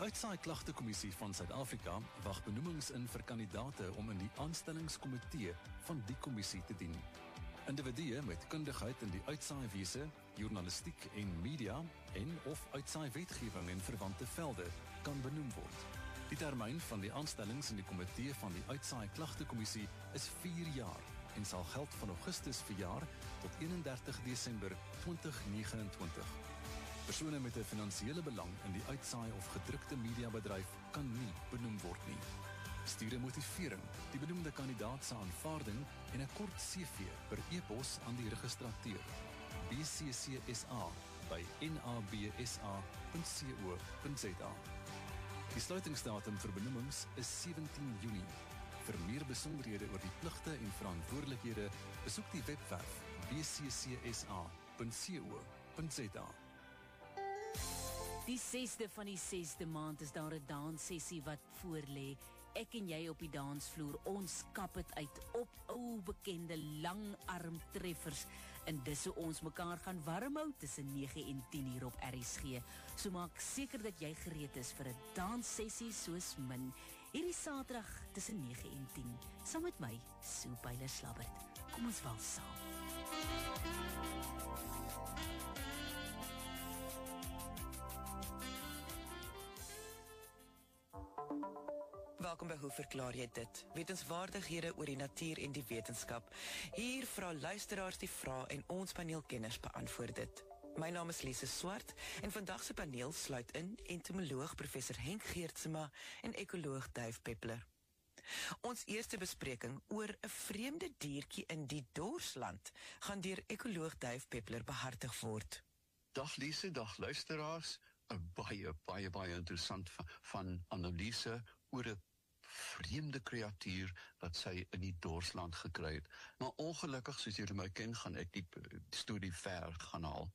Die Uitsaai-Klagtekommissie van Suid-Afrika wag benoemings in vir kandidaate om in die aanstellingskomitee van die kommissie te dien. Individue met kundigheid in die uitsaaiwese, journalistiek en media en of uitsaai-wetgewing en verwante velde kan benoem word. Die termyn van die aanstellings in die komitee van die Uitsaai-Klagtekommissie is 4 jaar en sal geld van Augustus verjaar tot 31 Desember 2029. Persone met 'n finansiële belang in die uitsaai of gedrukte mediabedryf kan nie benoem word nie. Stuur 'n motivering, die benoemde kandidaat se aanvaarding en 'n kort CV per e-pos aan die registrateur bccsa@nabsa.co.za. Die sluitingsdatum vir benoemings is 17 Junie. Vir meer besonderhede oor die pligte en verantwoordelikhede, besoek die webwerf bccsa.co.za. Die 6de van die 6de maand is daar 'n danssessie wat voorlê. Ek en jy op die dansvloer, ons kap het uit op ou bekende langarm treffers. En dis hoe ons mekaar gaan warm hou tussen 9 en 10 hier op RSG. So maak seker dat jy gereed is vir 'n danssessie soos min. Hierdie Saterdag tussen 9 en 10. Saam met my, Sue Pyler-Slabbert. Kom ons wals saam. Welkom by Hoe verklaar jy dit? Wetenswaardighede oor die natuur en die wetenskap. Hier vra luisteraars die vrae en ons paneelkenners beantwoord dit. My naam is Lise Swart en vandag se paneel sluit in entomoloog professor Henk Geertsma en ekoloog Duif Peppler. Ons eerste bespreking oor 'n vreemde diertjie in die Dorsland gaan deur ekoloog Duif Peppler behartig word. Dag Lise, dag luisteraars. 'n baie interessant van analise oor 'n vreemde kreatuur wat sy in die Dorsland gekry het. Maar ongelukkig, soos julle my ken, gaan ek die studie ver gaan haal.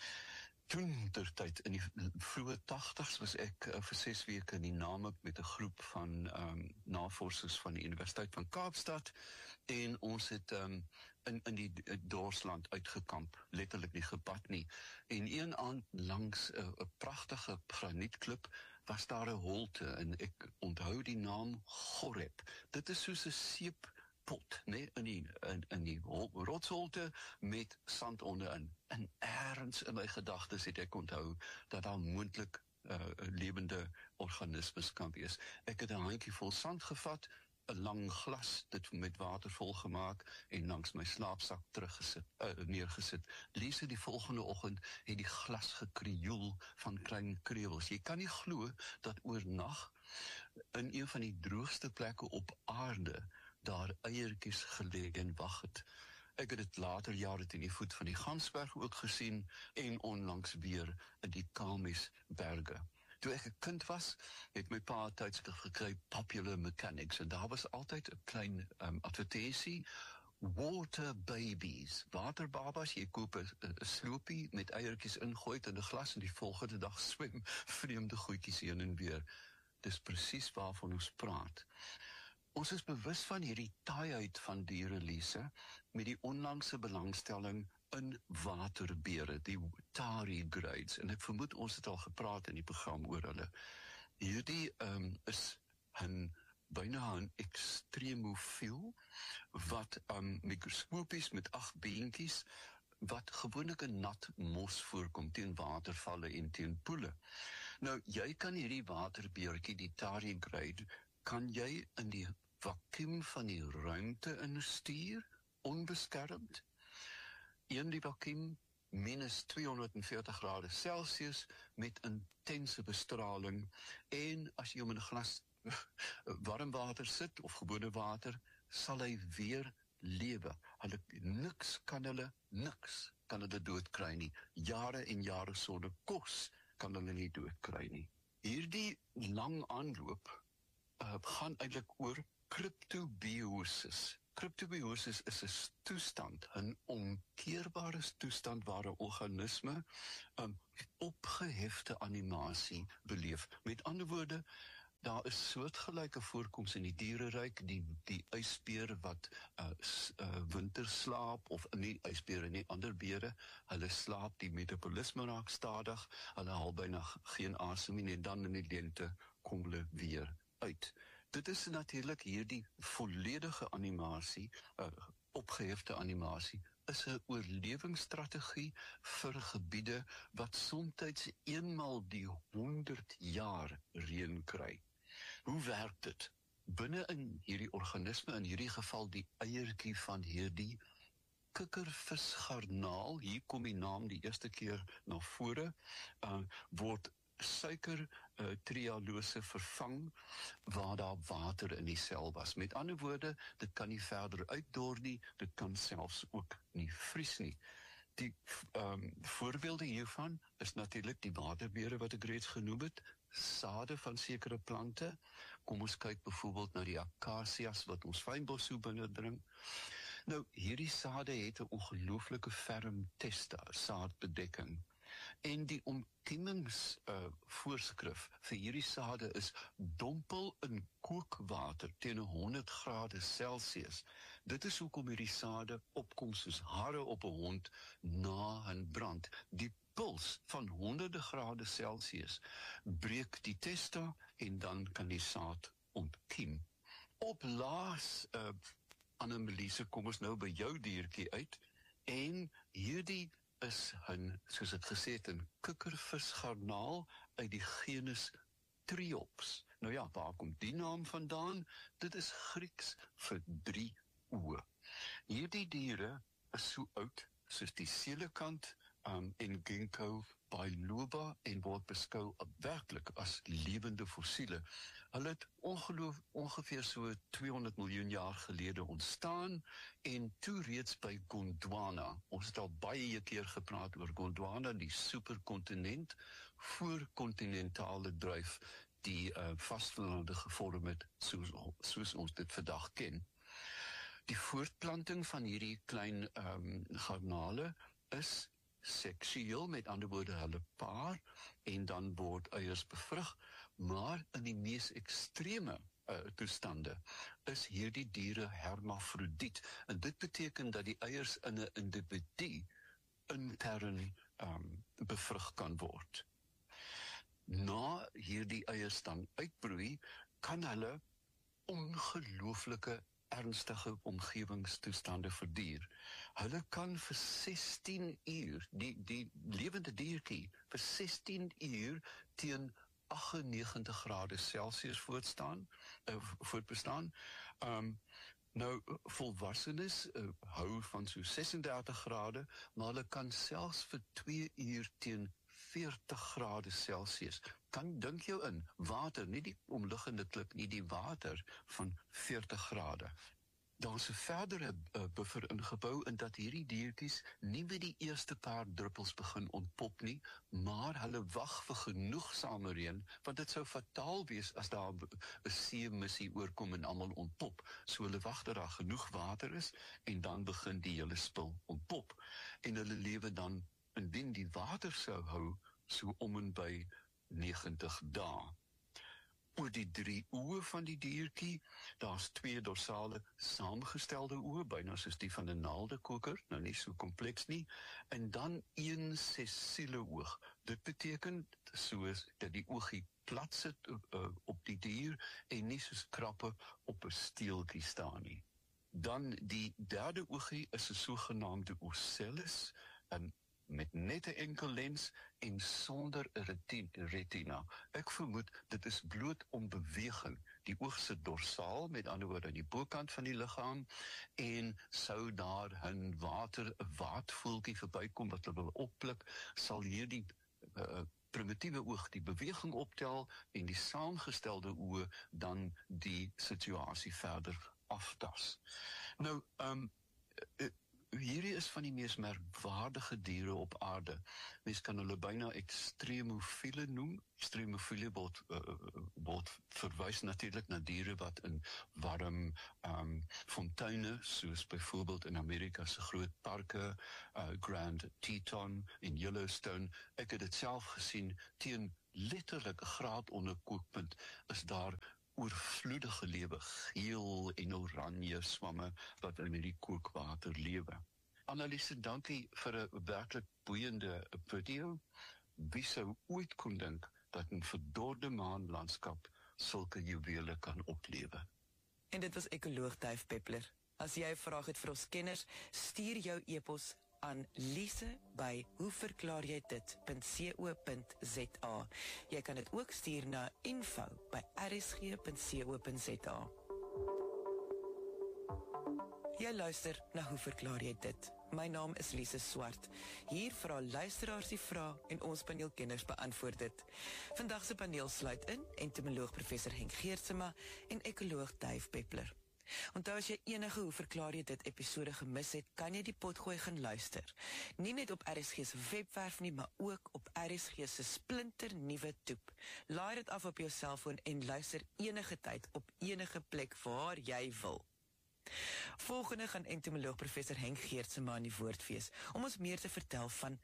Toen der tyd in die vroeë 80s was ek vir 6 weke in die Namib met 'n groep van navorsers van die Universiteit van Kaapstad en ons het in die Dorsland uitgekamp, letterlik nie gepad nie. En een aand langs 'n pragtige granietklip was daar 'n holte en ek onthou die naam Goreb. Dit is soos 'n seeppot, nee, in die rotsholte met sand onderin. En ergens in my gedagtes het ek onthou dat daar moontlik lewende organismes kan wees. Ek het 'n handjie vol sand gevat, 'n lang glas, dit met water volgemaak en langs my slaapsak neergesit. Lise, die volgende oggend het die glas gekrioel van klein krewels. Jy kan nie glo dat oornag in een van die droogste plekke op aarde daar eiertjies gelê en wag het. Ek het dit later jare teen die voet van die Gansberg ook gesien en onlangs weer in die Kamisberge. Toe ek 'n kind was, het my pa 'n tydskrif gekry, Popular Mechanics, en daar was altyd 'n klein advertensie, water babies, waterbabas. Jy koop 'n sloopie met eiertjies ingooi in 'n glas en die volgende dag swem vreemde goedjies heen en weer. Dis presies waarvan ons praat. Ons is bewus van hierdie taaiheid van diere, Lise, met die onlangse belangstelling in waterbere, die tardigrades, en ek vermoed ons het al gepraat in die program oor hulle. Hierdie is byna 'n extremofiel, wat mikroskopies met 8 beentjies, wat gewoonlik in nat mos voorkom teen watervalle en teen poele. Nou, jy kan hierdie waterbeertjie, die tardigrade, kan jy in die vakuum van die ruimte instuur, onbeskermd. In die vakuum minus 240 grade Celsius met intense bestraling, en as jy hom in 'n glas warm water sit of gewone water, sal hy weer lewe. Niks kan hulle dood kry nie. Jare en jare sonder kos kan hulle nie dood kry nie. Hierdie lang aanloop gaan eintlik oor cryptobiosis. Cryptobiosis is 'n toestand, 'n onkeerbare toestand waar 'n organisme opgehefte animasie beleef. Met ander woorde, Daar is soortgelyke voorkoms in die diereryk, die ysbeer wat winter slaap, of nie ysbere nie, ander bere, hulle slaap, die metabolisme raak stadig, hulle haal byna geen asem nie, en dan in die lente kom hulle weer uit. Dit is natuurlik hierdie volledige animasie, opgehefte animasie, is 'n oorlewingsstrategie vir gebiede wat soms eenmal die 100 jaar reën kry. Hoe werk dit? Binne in hierdie organisme, in hierdie geval die eiertjie van hierdie kikkervisgarnaal, hier kom die naam die eerste keer na vore, word suiker trialose vervang waar daar water in die sel was. Met ander woorde, dit kan nie verder uitdor nie, dit kan selfs ook nie vries nie. Die voorbeelde hiervan is natuurlik die waterbere wat ek reeds genoem het, sade van sekere plante. Kom ons kyk byvoorbeeld na die akasias wat ons fynbos binnendring. Nou, hierdie sade het 'n ongelooflike ferm testa, saadbedekking. En die omkiemingsvoorskrif vir hierdie sade is dompel in kookwater teen 100 grade Celsius. Dit is hoekom hierdie sade opkom soos hare op 'n hond na 'n brand. Die puls van honderde grade Celsius breek die testa en dan kan die saad ontkiem. Op laas, Annemelise, kom ons nou by jou diertjie uit, en hierdie is soos ek gesê het, 'n kikkervisgarnaal uit die genus Triops. Nou ja, waar kom die naam vandaan? Dit is Grieks vir 3 oë. Hierdie diere is so oud soos die selekant en ginkgo biloba en word beskou werklik as lewende fossiele. Hulle het ongeveer so 200 miljoen jaar gelede ontstaan en toe reeds by Gondwana. Ons het al baie keer gepraat oor Gondwana, die superkontinent, voorkontinentale dryf die vastlande gevorm het soos ons dit vandag ken. Die voortplanting van hierdie klein garnale is seksueel, met ander woorde hulle paar, en dan word eiers bevrug, maar in die mees ekstreme toestande is hierdie diere hermafrodiet, en dit beteken dat die eiers in 'n individu intern bevrug kan word. Na hierdie eiers dan uitbroei, kan hulle ongelooflike ernstige omgewingstoestande verduur. Hulle kan vir 16 uur, die lewende diertjie, vir 16 uur teen 98 grade Celsius voortbestaan. Nou, volwassenes hou van so 36 grade, maar hulle kan selfs vir 2 uur teen 40 grade Celsius. Dink jou in, water, nie die omliggende klip, nie die water van 40 grade. Daar is 'n verdere buffer ingebou in dat hierdie diertjies nie met die eerste paar druppels begin ontpop nie, maar hulle wag vir genoegsame reën, want dit sou fataal wees as daar 'n seemissie oorkom en almal ontpop. So hulle wag dat daar genoeg water is en dan begin die hele spul ontpop. En hulle lewe dan, indien die water sou hou, so om en by 90 dae. Oor die 3 oë van die diertjie, daar's 2 dorsale saamgestelde oë, byna soos die van 'n naaldekoker, nou nie so kompleks nie, en dan 1 sessiele oog. Dit beteken soos dat die oogie plat sit op die dier en nie soos krappe op 'n steeltjie staan nie. Dan die derde oogie is 'n sogenaamde ocellus, met net 'n enkel lens en sonder 'n retina. Ek vermoed dit is bloot om beweging. Die oog sit dorsaal, met ander woorde aan die bokant van die liggaam, en sou daar 'n waadvoeltjie verbykom wat hulle wil oppluk, sal hierdie primitiewe oog die beweging optel en die saamgestelde oë dan die situasie verder aftas. Nou, hierdie is van die mees merkwaardige diere op aarde. Mens kan hulle byna extremofiele noem. Extremofiele word verwys natuurlik na diere wat in warm fonteine, soos byvoorbeeld in Amerika se groot parke, Grand Teton en Yellowstone. Ek het dit self gesien teen letterlik 'n graad onder kookpunt, is daar oorvloedige lewe, geel en oranje swamme wat in die kookwater lewe. Anneliese, dankie vir 'n werklik boeiende video. Wie sou ooit kon dink dat 'n verdorde maanlandskap sulke juwele kan oplewe? En dit was ekoloog Dave Peppler. As jy 'n vraag het vir ons kenners, stuur jou e-pos aan lise@hoeverklaarjydit.co.za. Jy kan dit ook stuur na info@rsg.co.za. Jy luister na Hoe verklaar jy dit? My naam is Lise Swart. Hier vra luisteraars die vrae en ons paneelkenners beantwoord dit. Vandag se paneel sluit in entomoloog professor Henk Geertsema en ekoloog Dave Peppler. Onthou, as jy enige Hoe verklaar jy dit episode gemis het, kan jy die potgooi gaan luister. Nie net op RSG se webwerf nie, maar ook op RSG se splinternuwe toep. Laai dit af op jou selfoon en luister enige tyd op enige plek waar jy wil. Volgende gaan entomoloog professor Henk Geertsema aan die woord wees om ons meer te vertel van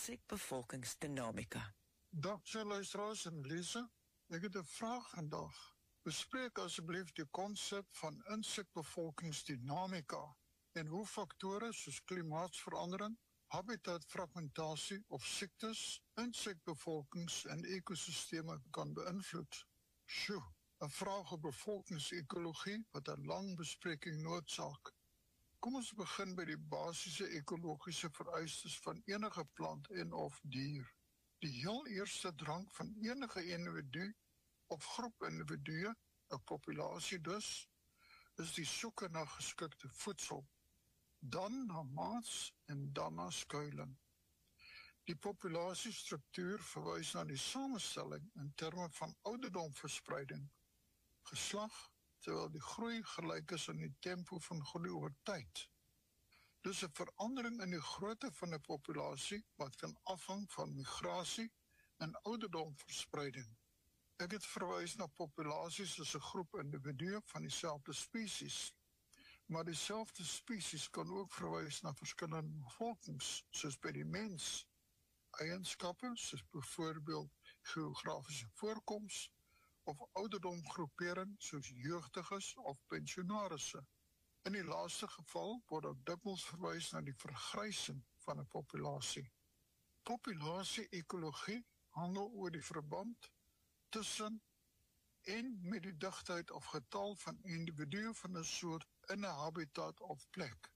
insekbevolkingsdinamika. Dag sy luisteraars en Lise, ek het 'n vraag vandag. Bespreek asseblief die konsep van insekbevolkingsdinamika en hoe faktore soos klimaatsverandering, habitatfragmentasie of siektes, insekbevolkings en ekosisteme kan beïnvloed. Sjoe, 'n vraag op bevolkingsekologie wat 'n lang bespreking noodsaak. Kom ons begin by die basiese ekologiese vereistes van enige plant en of dier. Die heel eerste drang van enige individu of groep individue, 'n populasie dus, is die soeke na geskikte voedsel, dan na maats en dan na skuiling. Die populasiestruktuur verwys na die samestelling in terme van ouderdomverspreiding, geslag, terwyl die groei gelyk is aan die tempo van groei oor tyd. Dus 'n verandering in die grootte van 'n populasie wat kan afhang van migrasie en ouderdomverspreiding. Ek het verwys na populasies as 'n groep individue van dieselfde spesies, maar dieselfde spesies kan ook verwys na verskillende bevolkings, soos by die mens. Eienskappe, soos byvoorbeeld geografiese voorkoms, of ouderdomgroepering, soos jeugdiges of pensionarisse. In die laaste geval word ook dikwels verwys na die vergrysing van 'n populasie. Populasie-ekologie handel oor die verband tussen en met die digtheid of getal van individue van 'n soort in 'n habitat of plek.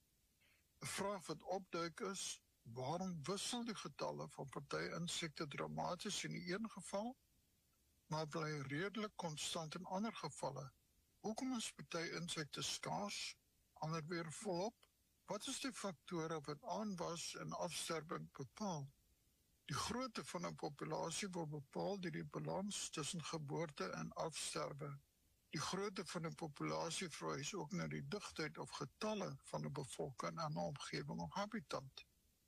'n Vraag wat opduik is, waarom wissel die getalle van party insekte dramaties in die een geval, maar bly redelik konstant in ander gevalle? Hoekom is party insekte skaars, ander weer volop? Wat is die faktore wat aanwas en afsterwing bepaal? Die grootte van 'n populasie word bepaal deur die balans tussen geboorte en afsterwe. Die grootte van 'n populasie verwys ook na die digtheid of getalle van 'n bevolking en 'n omgewing of habitat.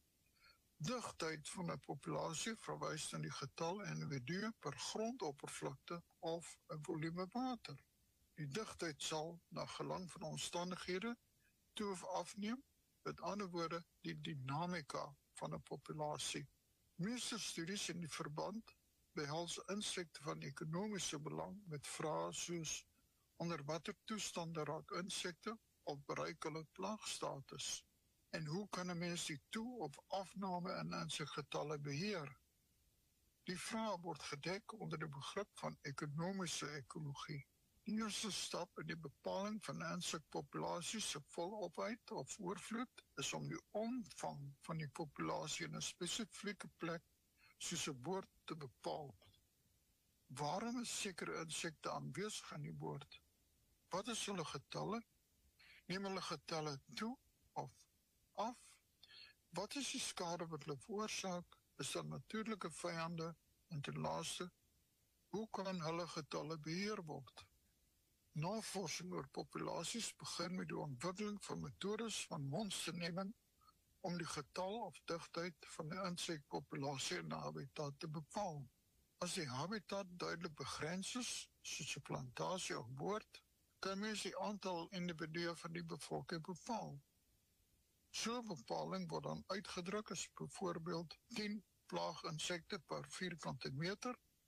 Digtheid van 'n populasie verwys na die getal individue per grondoppervlakte of 'n volume water. Die digtheid sal, na gelang van omstandighede, toe of afneem, met ander woorde, die dinamika van 'n populasie. Meeste studies in die verband behels insekte van ekonomiese belang met vrae soos onder watter toestande raak insekte of bereik hulle plaagstatus? En hoe kan 'n mens die toe- of afname in insekgetalle beheer? Die vraag word gedek onder die begrip van ekonomiese ekologie. Die eerste stap in die bepaling van insekpopulasies se volopheid of oorvloed is om die omvang van die populasie in 'n spesifieke plek soos 'n boord te bepaal. Waarom is sekere insekte aanwesig aan die boord? Wat is hulle getalle? Neem hulle getalle toe of af? Wat is die skade wat hulle veroorsaak? Is daar natuurlike vyande? En ten laaste, hoe kan hulle getalle beheer word? Navorsing oor populasies begin met die ontwikkeling van metodes van monsterneming om die getal of digtheid van 'n insekpopulasie in 'n habitat te bepaal. As die habitat duidelik begrens is, soos 'n plantasie of boord, kan mens die aantal individue van die bevolking bepaal. So 'n bepaling word dan uitgedruk as byvoorbeeld 10 plaaginsekte per vierkante meter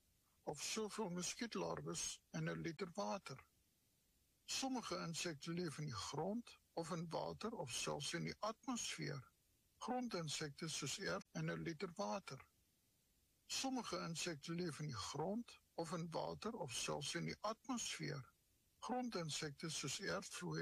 of soveel muskietlarwes in 'n liter water. Sommige insekte leef in die grond of in water of selfs in die atmosfeer. Grondinsekte soos erd in 'n liter water. Sommige insekte leef in die grond of in water of selfs in die atmosfeer. Grondinsekte soos erdvloeie